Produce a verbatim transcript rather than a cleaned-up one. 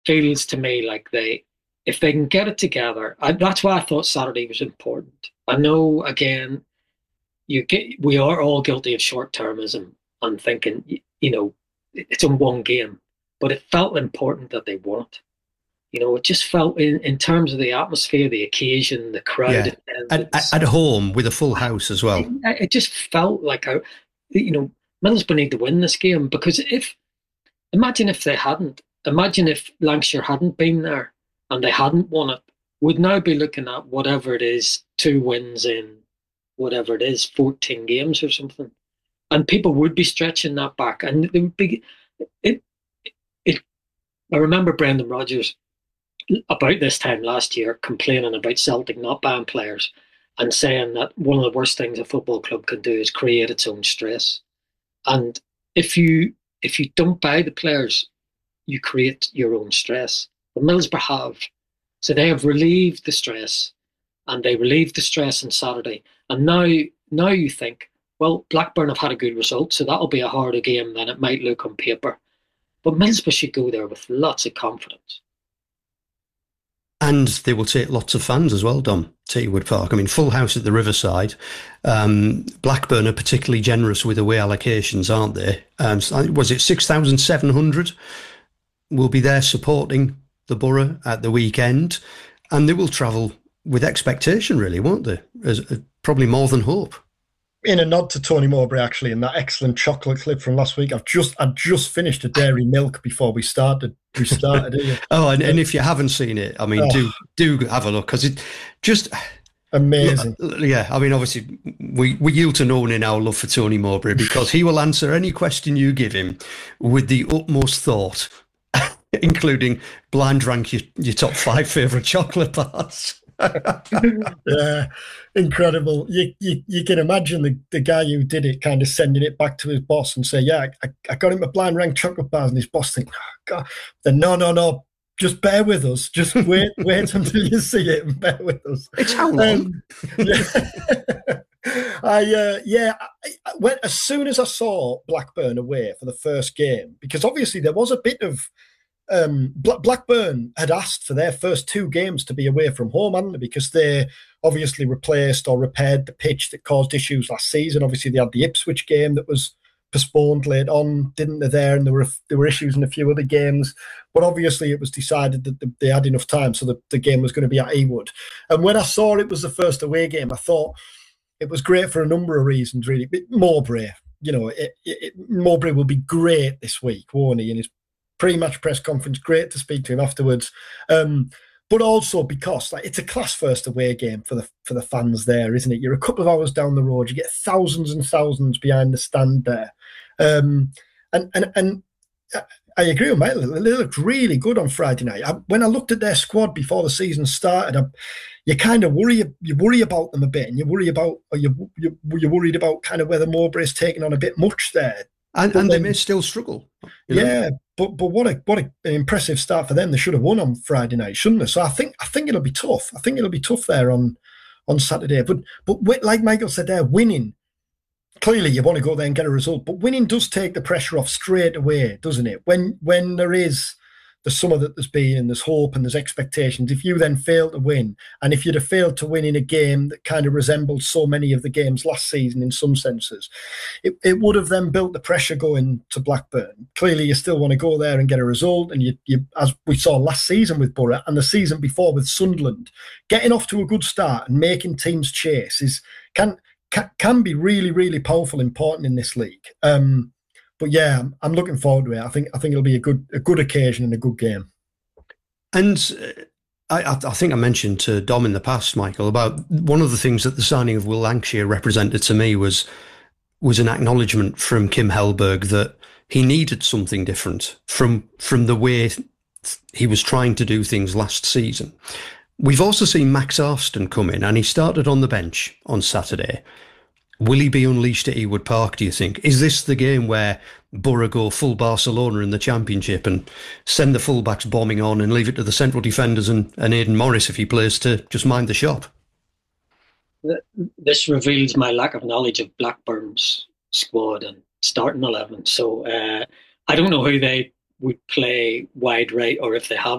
feels to me like they, if they can get it together, I, that's why I thought Saturday was important. I know, again, you get we are all guilty of short termism and thinking, you know, it's in one game, but it felt important that they won it. You know, it just felt in, in terms of the atmosphere, the occasion, the crowd Yeah, at, attendance. at home with a full house as It, well. it just felt like a, you know, Middlesbrough need to win this game because if imagine if they hadn't, imagine if Lancashire hadn't been there and they hadn't won it, we'd now be looking at whatever it is, two wins in whatever it is, fourteen games or something, and people would be stretching that back, and they would be. It, it. I remember Brendan Rodgers about this time last year complaining about Celtic not buying players and saying that one of the worst things a football club can do is create its own stress. And if you if you don't buy the players, you create your own stress. The Middlesbrough have. So they have relieved the stress and they relieved the stress on Saturday. And now now you think, well, Blackburn have had a good result, so that'll be a harder game than it might look on paper. But Middlesbrough should go there with lots of confidence. And they will take lots of fans as well, Dom, to Ewood Park. I mean, full house at the Riverside. Um, Blackburn are particularly generous with away allocations, aren't they? Um, was it six thousand seven hundred will be there supporting the Borough at the weekend? And they will travel with expectation, really, won't they? As, uh, probably more than hope. In a nod to Tony Mowbray, actually, in that excellent chocolate clip from last week, I've just I just finished a dairy milk before we started. We started. oh, and, and if you haven't seen it, I mean, oh. do do have a look because it just amazing. Yeah, I mean, obviously, we we yield to no one in our love for Tony Mowbray because he will answer any question you give him with the utmost thought, including blind rank your, your top five favourite chocolate bars. Yeah, incredible. You, you you can imagine the, the guy who did it kind of sending it back to his boss and say, yeah, I, I got him a blind rank chocolate bars, and his boss thinking, oh, God. Then no, no, no, just bear with us. Just wait wait until you see it and bear with us. It's how long? Um, yeah. I uh, yeah, I, I went, as soon as I saw Blackburn away for the first game, because obviously there was a bit of Um, Blackburn had asked for their first two games to be away from home, hadn't they? Because they obviously replaced or repaired the pitch that caused issues last season. Obviously, they had the Ipswich game that was postponed late on, didn't they? There and there were there were issues in a few other games, but obviously it was decided that they had enough time, so the, the game was going to be at Ewood. And when I saw it was the first away game, I thought it was great for a number of reasons. Really, Mowbray, you know, it, it, Mowbray will be great this week, won't he? In his pre-match press conference, great to speak to him afterwards, um, but also because like it's a class first away game for the for the fans there, isn't it? You're a couple of hours down the road, you get thousands and thousands behind the stand there, um, and and and I agree with Mike. They looked really good on Friday night. I, when I looked at their squad before the season started, I, you kind of worry you worry about them a bit, and you worry about or you you you're worried about kind of whether Mowbray's taking on a bit much there. And, and then, they may still struggle. Yeah, know? but but what a what a, an impressive start for them. They should have won on Friday night, shouldn't they? So I think I think it'll be tough. I think it'll be tough there on on Saturday. But but like Michael said there, winning, clearly you want to go there and get a result. But winning does take the pressure off straight away, doesn't it? When when there is the summer that there's been and there's hope and there's expectations, if you then fail to win, and if you'd have failed to win in a game that kind of resembled so many of the games last season in some senses, it, it would have then built the pressure going to Blackburn. Clearly you still want to go there and get a result, and you, you as we saw last season with Borough and the season before with Sunderland, getting off to a good start and making teams chase is can can, can be really, really powerful, important in this league. Um, But yeah, I'm looking forward to it. I think I think it'll be a good a good occasion and a good game. And I, I think I mentioned to Dom in the past, Michael, about one of the things that the signing of Will Lancashire represented to me was was an acknowledgement from Kim Hellberg that he needed something different from from the way he was trying to do things last season. We've also seen Max Arston come in, and he started on the bench on Saturday. Will he be unleashed at Ewood Park, do you think? Is this the game where Borough go full Barcelona in the Championship and send the fullbacks bombing on and leave it to the central defenders and, and Aidan Morris, if he plays, to just mind the shop? This reveals my lack of knowledge of Blackburn's squad and starting eleven. So uh, I don't know who they would play wide right or if they have